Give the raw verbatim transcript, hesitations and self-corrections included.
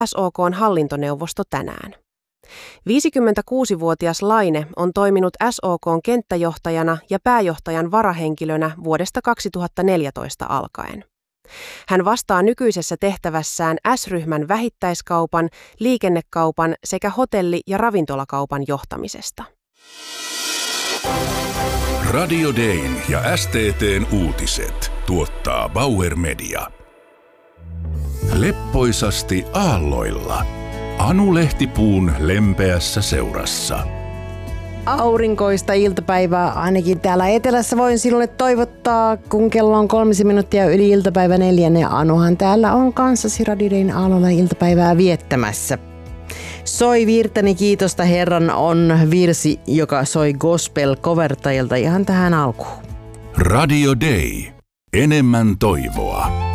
S O K:n hallintoneuvosto tänään. viisikymmentäkuusivuotias Laine on toiminut S O K:n kenttäjohtajana ja pääjohtajan varahenkilönä vuodesta kaksituhattaneljätoista alkaen. Hän vastaa nykyisessä tehtävässään S-ryhmän vähittäiskaupan, liikennekaupan sekä hotelli- ja ravintolakaupan johtamisesta. Radio Dayn ja S T T:n uutiset tuottaa Bauer Media. Leppoisasti aalloilla. Anu Lehtipuun lempeässä seurassa. Aurinkoista iltapäivää ainakin täällä etelässä voin sinulle toivottaa, kun kello on kolmisen minuuttia yli iltapäivä neljän ja Anuhan täällä on kanssasi Radio Dayn aalloilla iltapäivää viettämässä. Soi virtani kiitosta Herran on virsi, joka soi gospel-covertajilta ihan tähän alkuun. Radio Day. Enemmän toivoa.